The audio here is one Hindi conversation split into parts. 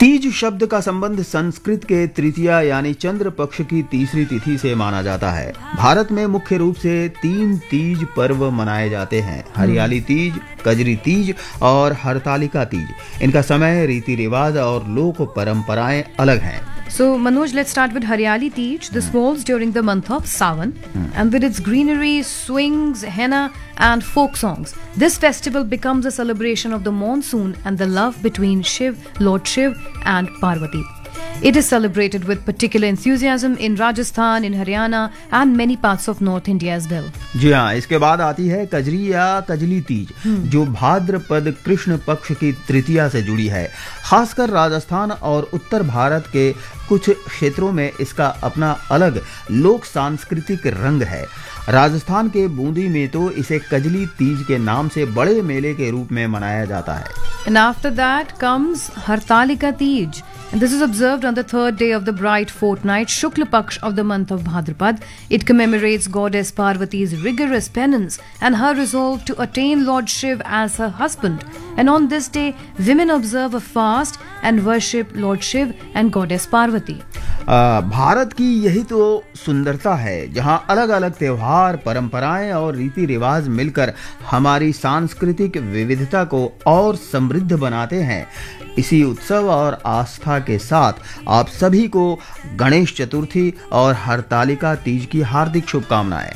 तीज शब्द का संबंध संस्कृत के तृतीया यानी चंद्र पक्ष की तीसरी तिथि से माना जाता है। भारत में मुख्य रूप से 3 तीज पर्व मनाए जाते हैं: हरियाली तीज, कजरी तीज और हरतालिका तीज। इनका समय, रीति रिवाज और लोक परंपराएं अलग हैं। So, Manoj, let's start with Hariyali Teej. This falls during the month of Sawan, and with its greenery, swings, henna, and folk songs, this festival becomes a celebration of the monsoon and the love between Lord Shiv, and Parvati. It is celebrated with particular enthusiasm in Rajasthan, in Haryana, and many parts of North India as well. जी हाँ, इसके बाद आती है कजरी या कजली तीज, जो भाद्रपद कृष्ण पक्ष की तृतीया से जुड़ी है। खासकर राजस्थान और उत्तर भारत के कुछ क्षेत्रों में इसका अपना अलग लोक सांस्कृतिक रंग है। राजस्थान के बूंदी में तो इसे कजली तीज के नाम से बड़े मेले के रूप में मनाया जाता है। And after that comes Hartalika Teej. And this is observed on the third day of the bright fortnight, Shukla Paksh of the month of Bhadrapad. It commemorates goddess Parvati's rigorous penance and her resolve to attain Lord Shiv as her husband. And on this day, women observe a fast and worship Lord Shiv and goddess Parvati. Bharat की यही तो सुंदरता है, जहाँ अलग अलग त्योहार, परंपराएं और रीति रिवाज मिलकर हमारी सांस्कृतिक विविधता को और समृद्ध बनाते हैं। इसी उत्सव और आस्था के साथ आप सभी को गणेश चतुर्थी और हरतालिका तीज की हार्दिक शुभकामनाएं।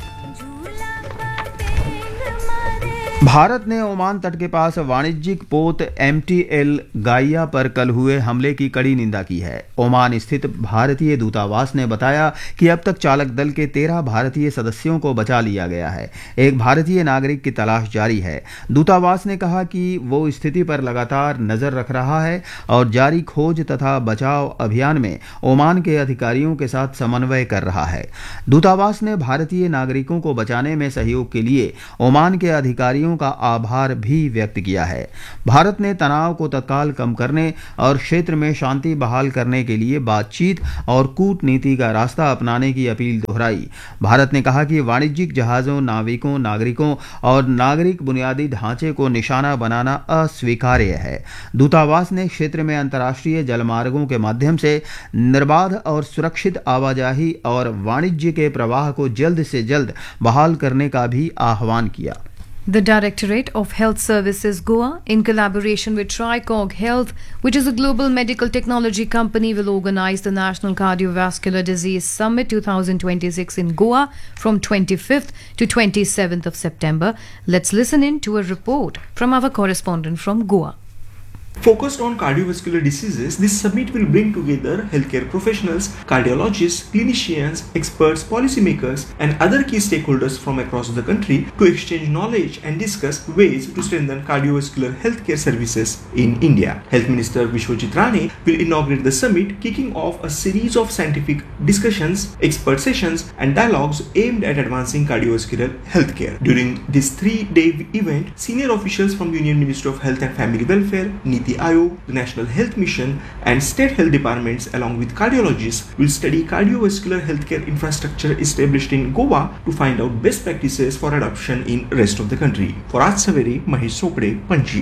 भारत ने ओमान तट के पास वाणिज्यिक पोत MTL गाइया पर कल हुए हमले की कड़ी निंदा की है। ओमान स्थित भारतीय दूतावास ने बताया कि अब तक चालक दल के 13 भारतीय सदस्यों को बचा लिया गया है। एक भारतीय नागरिक की तलाश जारी है। दूतावास ने कहा कि वो स्थिति पर लगातार नजर रख रहा है और जारी खोज तथा बचाव अभियान में ओमान के अधिकारियों के साथ समन्वय कर रहा है। दूतावास ने भारतीय नागरिकों को बचाने में सहयोग के लिए ओमान के अधिकारियों का आभार भी व्यक्त किया है। भारत ने तनाव को तत्काल कम करने और क्षेत्र में शांति बहाल करने के लिए बातचीत और कूटनीति का रास्ता अपनाने की अपील दोहराई। भारत ने कहा कि वाणिज्यिक जहाजों, नाविकों, नागरिकों और नागरिक बुनियादी ढांचे को निशाना बनाना अस्वीकार्य है। दूतावास ने क्षेत्र में अंतर्राष्ट्रीय जलमार्गों के माध्यम से निर्बाध और सुरक्षित आवाजाही और वाणिज्य के प्रवाह को जल्द से जल्द बहाल करने का भी आह्वान किया। The Directorate of Health Services Goa, in collaboration with Tricog Health, which is a global medical technology company, will organize the National Cardiovascular Disease Summit 2026 in Goa from 25th to 27th of September. Let's listen in to a report from our correspondent from Goa. Focused on cardiovascular diseases, this summit will bring together healthcare professionals, cardiologists, clinicians, experts, policymakers, and other key stakeholders from across the country to exchange knowledge and discuss ways to strengthen cardiovascular healthcare services in India. Health Minister Vishwajit Rane will inaugurate the summit, kicking off a series of scientific discussions, expert sessions, and dialogues aimed at advancing cardiovascular healthcare. During this 3-day event, senior officials from Union Ministry of Health and Family Welfare, NITI Aayog, the National Health Mission, and state health departments, along with cardiologists, will study cardiovascular healthcare infrastructure established in Goa to find out best practices for adoption in rest of the country. For Aaj Savere, Mahesh Sopde, Panji.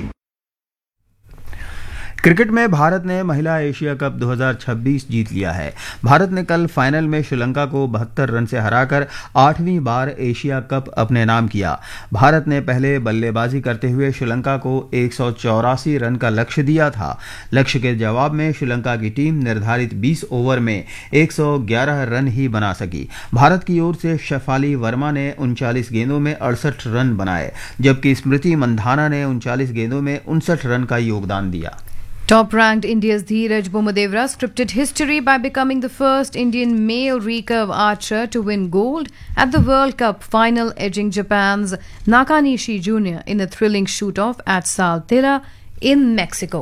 Cricket में भारत ने महिला एशिया कप 2026 जीत लिया है। भारत ने कल फाइनल में श्रीलंका को 72 रन से हराकर 8वीं बार एशिया कप अपने नाम किया। भारत ने पहले बल्लेबाजी करते हुए श्रीलंका को 184 रन का लक्ष्य दिया था। लक्ष्य के जवाब में श्रीलंका की टीम निर्धारित 20 ओवर में 111 रन ही बना सकी। भारत की ओर से शेफाली वर्मा ने 39 गेंदों में 68 रन बनाए, जबकि स्मृति मंधाना ने 39 गेंदों में 59 रन का योगदान दिया। Top-ranked India's Dheeraj Bommadevra scripted history by becoming the first Indian male recurve archer to win gold at the World Cup final, edging Japan's Nakanishi Jr. in a thrilling shoot-off at Saltillo in Mexico.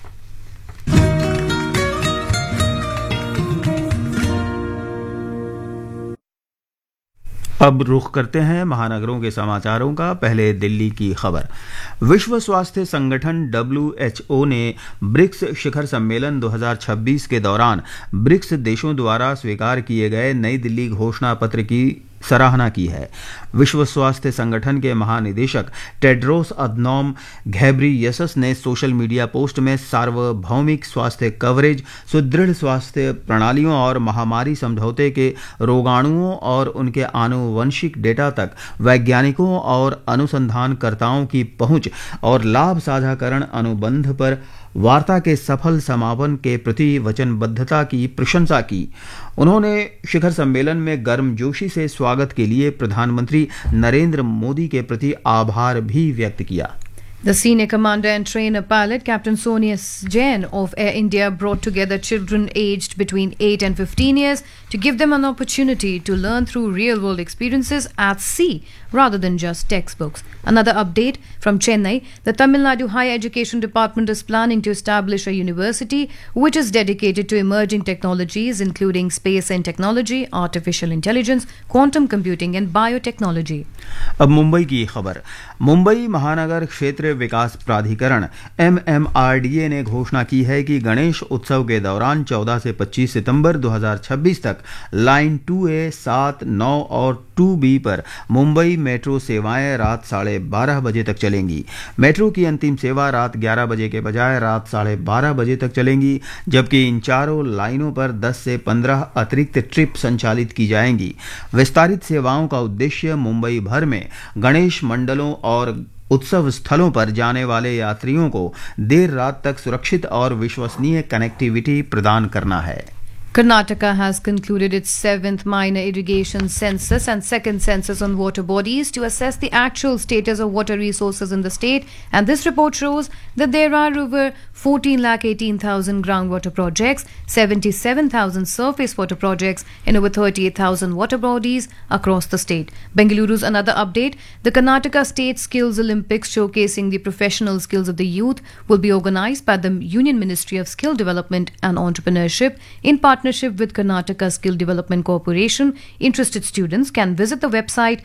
अब रुख करते हैं महानगरों के समाचारों का। पहले दिल्ली की खबर। विश्व स्वास्थ्य संगठन WHO ने ब्रिक्स शिखर सम्मेलन 2026 के दौरान ब्रिक्स देशों द्वारा स्वीकार किए गए नई दिल्ली घोषणा पत्र की सराहना की है। विश्व स्वास्थ्य संगठन के महानिदेशक टेड्रोस अधनॉम घेब्रेयेसस ने सोशल मीडिया पोस्ट में सार्वभौमिक स्वास्थ्य कवरेज, सुदृढ़ स्वास्थ्य प्रणालियों और महामारी समझौते के रोगाणुओं और उनके आनुवंशिक डेटा तक वैज्ञानिकों और अनुसंधानकर्ताओं की पहुंच और लाभ साझाकरण अनुबंध पर वार्ता के सफल समापन के प्रति वचनबद्धता की प्रशंसा की। उन्होंने शिखर सम्मेलन में गर्मजोशी से स्वागत के लिए प्रधानमंत्री नरेंद्र मोदी के प्रति आभार भी व्यक्त किया। The senior commander and trainer pilot, Captain Sonia Jain of Air India, brought together children aged between 8 and 15 years to give them an opportunity to learn through real-world experiences at sea rather than just textbooks. Another update from Chennai, the Tamil Nadu Higher Education Department is planning to establish a university which is dedicated to emerging technologies including space and technology, artificial intelligence, quantum computing and biotechnology. अब मुंबई की खबर। मुंबई महानगर क्षेत्र विकास प्राधिकरण MMRDA ने घोषणा की है कि गणेश उत्सव के दौरान 14 से 25 सितंबर 2026 तक लाइन 2A, 7, 9 और 2B पर मुंबई मेट्रो सेवाएं रात 12:30 बजे तक चलेंगी। मेट्रो की अंतिम सेवा रात 11 बजे के बजाय रात 12:30 बजे तक चलेंगी, जबकि इन चारों लाइनों पर 10 से 15 अतिरिक्त ट्रिप संचालित की जाएंगी। विस्तारित सेवाओं का उद्देश्य मुंबई भर में गणेश मंडलों और उत्सव स्थलों पर जाने वाले यात्रियों को देर रात तक सुरक्षित और विश्वसनीय कनेक्टिविटी प्रदान करना है। Karnataka has concluded its 7th minor irrigation census and 2nd census on water bodies to assess the actual status of water resources in the state, and this report shows that there are over 14,18,000 groundwater projects, 77,000 surface water projects and over 38,000 water bodies across the state. Bengaluru's another update, the Karnataka State Skills Olympics showcasing the professional skills of the youth will be organized by the Union Ministry of Skill Development and Entrepreneurship in partnership with Karnataka Skill Development Corporation. Interested students can visit the website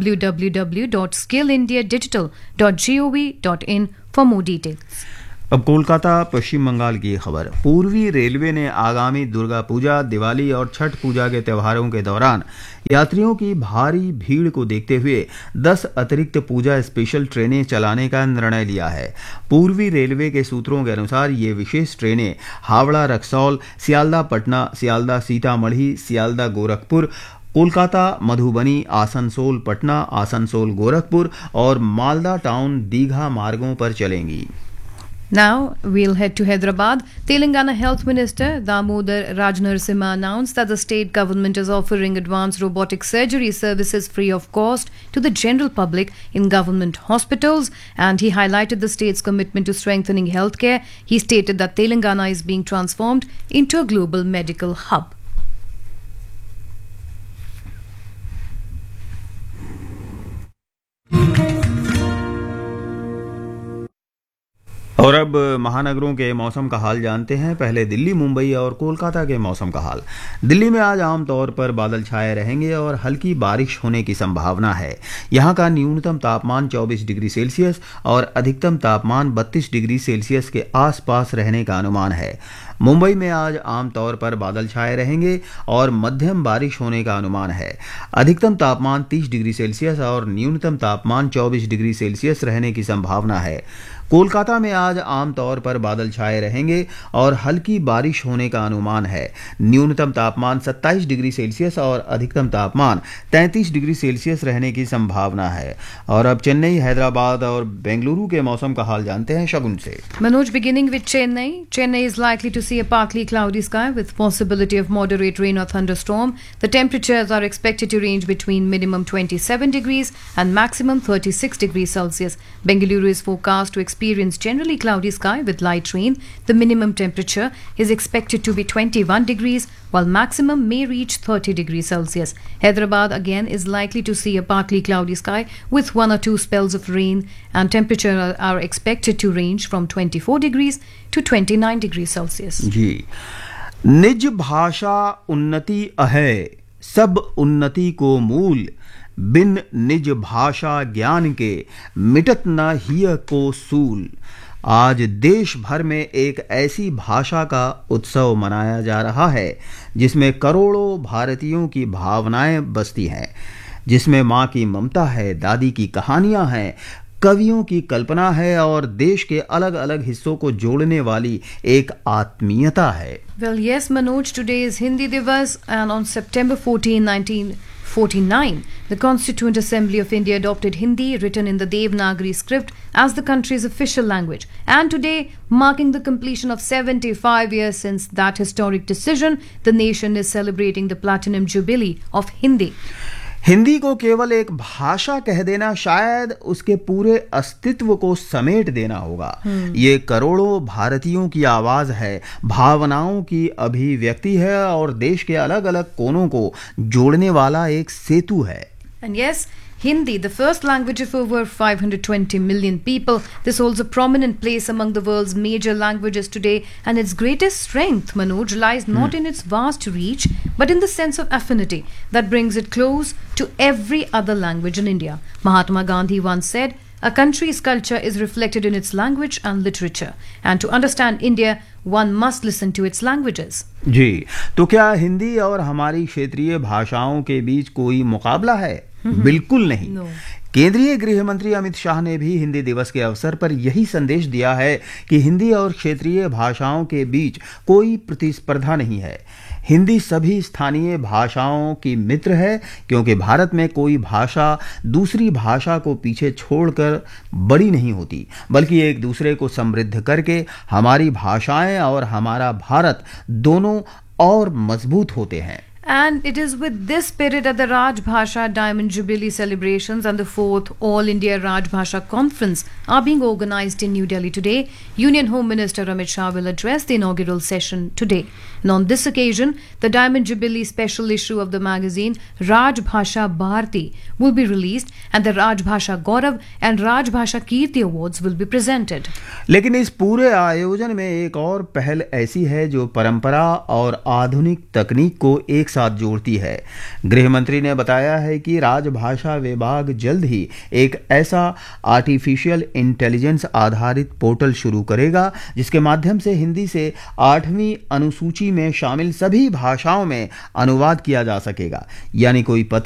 www.skillindiadigital.gov.in for more details. अब कोलकाता पश्चिम बंगाल की खबर। पूर्वी रेलवे ने आगामी दुर्गा पूजा, दिवाली और छठ पूजा के त्योहारों के दौरान यात्रियों की भारी भीड़ को देखते हुए 10 अतिरिक्त पूजा स्पेशल ट्रेनें चलाने का निर्णय लिया है। पूर्वी रेलवे के सूत्रों के अनुसार ये विशेष ट्रेनें हावड़ा रक्सौल, सियालदा पटना, सियालदा सीतामढ़ी, सियालदा गोरखपुर, कोलकाता मधुबनी, आसनसोल पटना, आसनसोल गोरखपुर और मालदा टाउन दीघा मार्गों पर चलेंगी। Now we'll head to Hyderabad. Telangana Health Minister Damodar Rajnarasimha announced that the state government is offering advanced robotic surgery services free of cost to the general public in government hospitals, and he highlighted the state's commitment to strengthening healthcare. He stated that Telangana is being transformed into a global medical hub. और अब महानगरों के मौसम का हाल जानते हैं। पहले दिल्ली, मुंबई और कोलकाता के मौसम का हाल। दिल्ली में आज आमतौर पर बादल छाए रहेंगे और हल्की बारिश होने की संभावना है। यहां का न्यूनतम तापमान 24 डिग्री सेल्सियस और अधिकतम तापमान 32 डिग्री सेल्सियस के आसपास रहने का अनुमान है। मुंबई में आज आमतौर पर बादल छाए रहेंगे और मध्यम बारिश होने का अनुमान है। अधिकतम तापमान 30 डिग्री सेल्सियस और न्यूनतम तापमान 24 डिग्री सेल्सियस रहने की संभावना है। कोलकाता में आज आमतौर पर बादल छाए रहेंगे और हल्की बारिश होने का अनुमान है। न्यूनतम तापमान 27 डिग्री सेल्सियस और अधिकतम तापमान 33 डिग्री सेल्सियस रहने की संभावना है। और अब चेन्नई, हैदराबाद और बेंगलुरु के मौसम का हाल जानते हैं शगुन से। Manoj, beginning with Chennai. Chennai is likely to see a partly cloudy sky with possibility of moderate rain or thunderstorm. The temperatures are expected to range between minimum 27 degrees and maximum 36 degrees Celsius. Bengaluru is forecast to experience generally cloudy sky with light rain. The minimum temperature is expected to be 21 degrees while maximum may reach 30 degrees Celsius. Hyderabad again is likely to see a partly cloudy sky with 1 or 2 spells of rain, and temperatures are expected to range from 24 degrees to 29 degrees Celsius. जी, निज भाषा उन्नति अहै, सब उन्नति को मूल, बिन निज भाषा ज्ञान के मिटत न हिय को सूल। आज देश भर में एक ऐसी भाषा का उत्सव मनाया जा रहा है जिसमें करोड़ों भारतीयों की भावनाएं बसती हैं। जिसमें माँ की ममता है, दादी की कहानियां हैं, कवियों की कल्पना है और देश के अलग अलग हिस्सों को जोड़ने वाली एक आत्मीयता है। Well, yes, Manoj, today is Hindi Divas, and on September 14, 1949, the Constituent Assembly of India adopted Hindi, written in the Devanagari script, as the country's official language. And today, marking the completion of 75 years since that historic decision, the nation is celebrating the Platinum Jubilee of Hindi. Hindi को केवल एक भाषा कह देना शायद उसके पूरे अस्तित्व को समेट देना होगा। ये करोड़ों भारतीयों की आवाज है, भावनाओं की अभिव्यक्ति है और देश के अलग अलग कोनों को जोड़ने वाला एक सेतु है। And yes, Hindi, the first language of over 520 million people, this holds a prominent place among the world's major languages today, and its greatest strength, Manoj, lies not in its vast reach, but in the sense of affinity that brings it close to every other language in India. Mahatma Gandhi once said, "A country's culture is reflected in its language and literature, and to understand India, one must listen to its languages." जी, तो क्या हिंदी और हमारी क्षेत्रीय भाषाओं के बीच कोई मुकाबला है? बिल्कुल नहीं। No. केंद्रीय गृह मंत्री अमित शाह ने भी हिंदी दिवस के अवसर पर यही संदेश दिया है कि हिंदी और क्षेत्रीय भाषाओं के बीच कोई प्रतिस्पर्धा नहीं है। हिंदी सभी स्थानीय भाषाओं की मित्र है, क्योंकि भारत में कोई भाषा दूसरी भाषा को पीछे छोड़कर बड़ी नहीं होती, बल्कि एक दूसरे को समृद्ध करके हमारी भाषाएं और हमारा भारत दोनों और मजबूत होते हैं। And it is with this spirit that the Rajbhasha Diamond Jubilee celebrations and the 4th All India Rajbhasha Conference are being organized in New Delhi today. Union Home Minister Amit Shah will address the inaugural session today. And on this occasion, the Diamond Jubilee special issue of the magazine Rajbhasha Bharti will be released, and the Rajbhasha Gaurav and Rajbhasha Kirti Awards will be presented. लेकिन इस पूरे आयोजन में एक और पहल ऐसी है जो परंपरा और आधुनिक तकनीक को एक साथ जोड़ती है। गृह मंत्री ने बताया है कि राजभाषा विभाग जल्द ही एक ऐसा आर्टिफिशियल इंटेलिजेंस आधारित पोर्टल शुरू करेगा जिसके माध्यम से हिंदी से 8वीं अनुसूची में शामिल सभी भाषाओं में अनुवाद किया जा सकेगा। यानी कोई पत्र